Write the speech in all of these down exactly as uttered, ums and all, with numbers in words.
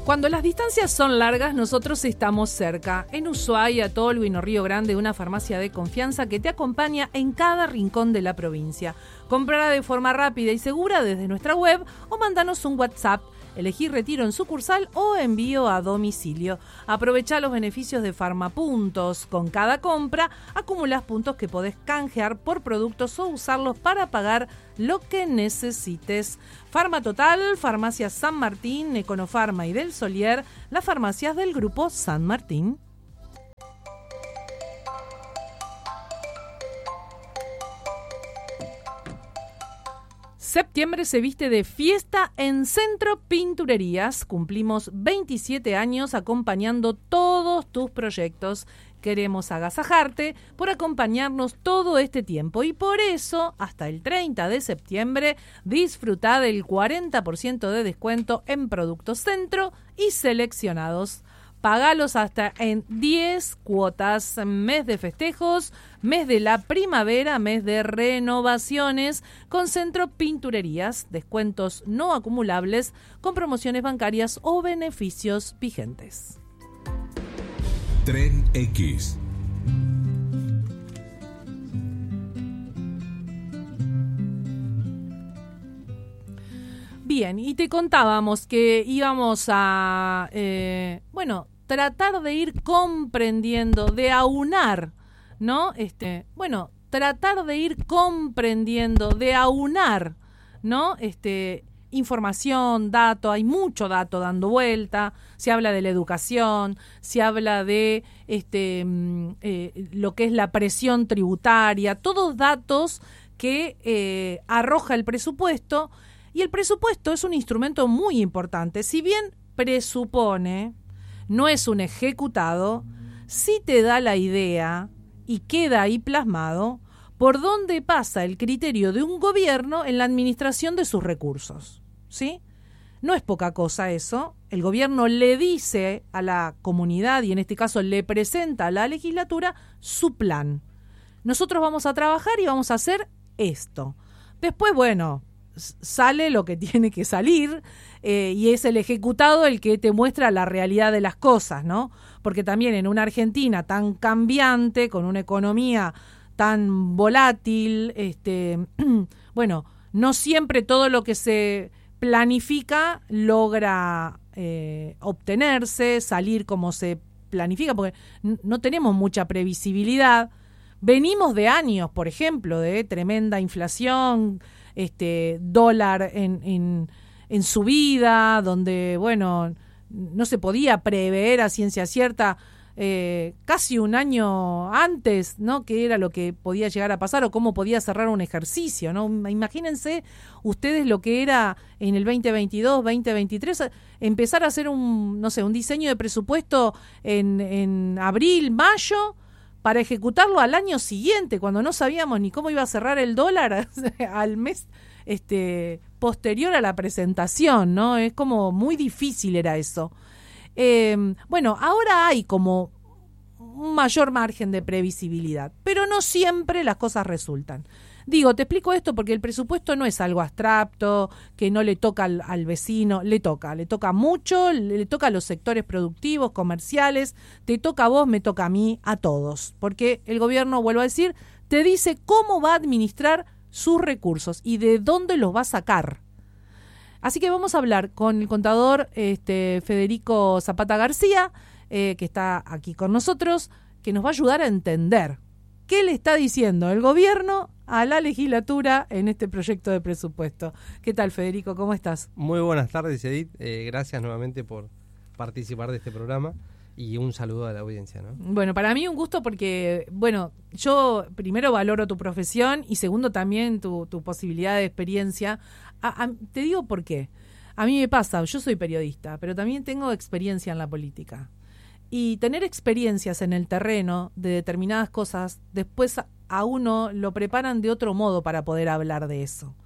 Cuando las distancias son largas, nosotros estamos cerca. En Ushuaia, Tolwyn o Río Grande, una farmacia de confianza que te acompaña en cada rincón de la provincia. Comprará de forma rápida y segura desde nuestra web o mándanos un WhatsApp. Elegí retiro en sucursal o envío a domicilio. Aprovecha los beneficios de Farmapuntos. Con cada compra acumulas puntos que podés canjear por productos o usarlos para pagar lo que necesites. Farma Total, Farmacia San Martín, Econofarma y Del Solier, las farmacias del Grupo San Martín. Septiembre se viste de fiesta en Centro Pinturerías. Cumplimos veintisiete años acompañando todos tus proyectos. Queremos agasajarte por acompañarnos todo este tiempo y por eso, hasta el treinta de septiembre, disfruta del cuarenta por ciento de descuento en productos Centro y seleccionados. Pagalos hasta en diez cuotas, mes de festejos, mes de la primavera, mes de renovaciones, con Centro Pinturerías, descuentos no acumulables, con promociones bancarias o beneficios vigentes. Tren X. Bien, y te contábamos que íbamos a, eh, bueno, tratar de ir comprendiendo, de aunar, ¿no? Este, bueno, tratar de ir comprendiendo, de aunar, ¿no? Este, información, dato, hay mucho dato dando vuelta, se habla de la educación, se habla de este eh, lo que es la presión tributaria, todos datos que eh, arroja el presupuesto, y el presupuesto es un instrumento muy importante. Si bien presupone, no es un ejecutado, sí te da la idea y queda ahí plasmado por dónde pasa el criterio de un gobierno en la administración de sus recursos, ¿sí? No es poca cosa eso. El gobierno le dice a la comunidad, y en este caso le presenta a la legislatura, su plan. Nosotros vamos a trabajar y vamos a hacer esto. Después, bueno, sale lo que tiene que salir, eh, y es el ejecutado el que te muestra la realidad de las cosas, ¿no? Porque también en una Argentina tan cambiante, con una economía tan volátil, este, bueno, no siempre todo lo que se planifica logra eh, obtenerse, salir como se planifica, porque n- no tenemos mucha previsibilidad. Venimos de años, por ejemplo, de tremenda inflación, este dólar en, en, en subida, donde, bueno, no se podía prever a ciencia cierta eh, casi un año antes, ¿no?, qué era lo que podía llegar a pasar o cómo podía cerrar un ejercicio, ¿no? Imagínense ustedes lo que era en el veinte veintidós, veinte veintitrés, empezar a hacer un, no sé, un diseño de presupuesto en, en abril, mayo, para ejecutarlo al año siguiente, cuando no sabíamos ni cómo iba a cerrar el dólar al mes este posterior a la presentación, ¿no? Es como muy difícil era eso. Eh, bueno, ahora hay como un mayor margen de previsibilidad, pero no siempre las cosas resultan. Digo, te explico esto porque el presupuesto no es algo abstracto, que no le toca al, al vecino, le toca, le toca mucho, le, le toca a los sectores productivos, comerciales, te toca a vos, me toca a mí, a todos, porque el gobierno, vuelvo a decir, te dice cómo va a administrar sus recursos y de dónde los va a sacar. Así que vamos a hablar con el contador este, Federico Zapata García, eh, que está aquí con nosotros, que nos va a ayudar a entender qué le está diciendo el gobierno a la legislatura en este proyecto de presupuesto. ¿Qué tal, Federico? ¿Cómo estás? Muy buenas tardes, Edith. Eh, gracias nuevamente por participar de este programa y un saludo a la audiencia, ¿no? Bueno, para mí un gusto porque, bueno, yo primero valoro tu profesión y segundo también tu, tu posibilidad de experiencia. A, a, te digo por qué. A mí me pasa, yo soy periodista, pero también tengo experiencia en la política. Y tener experiencias en el terreno de determinadas cosas, después a uno lo preparan de otro modo para poder hablar de eso.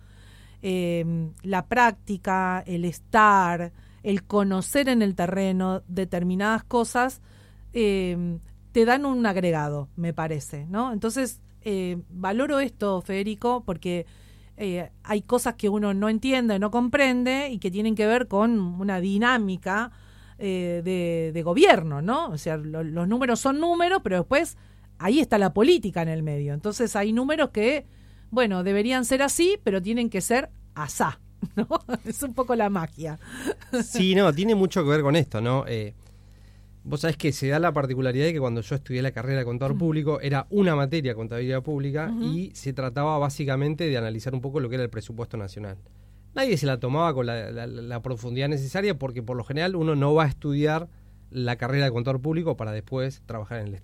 Eh, la práctica, el estar, el conocer en el terreno determinadas cosas, eh, te dan un agregado, me parece, ¿no? Entonces, eh, valoro esto, Federico, porque eh, hay cosas que uno no entiende, no comprende y que tienen que ver con una dinámica eh, de, de gobierno, ¿no? O sea, lo, los números son números, pero después ahí está la política en el medio. Entonces hay números que, bueno, deberían ser así, pero tienen que ser asá, ¿no? Es un poco la magia. Sí, no, tiene mucho que ver con esto, ¿no? Eh, vos sabés que se da la particularidad de que cuando yo estudié la carrera de contador uh-huh. público era una materia, contabilidad pública, uh-huh. y se trataba básicamente de analizar un poco lo que era el presupuesto nacional. Nadie se la tomaba con la, la, la profundidad necesaria porque por lo general uno no va a estudiar la carrera de contador público para después trabajar en el Estado.